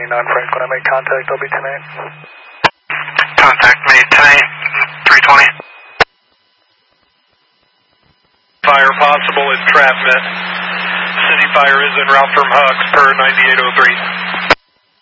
Franklin. I made contact, I'll be 10-8. Contact made 10-8, 320. Fire possible entrapment. City fire is en route from Hugs per 9803.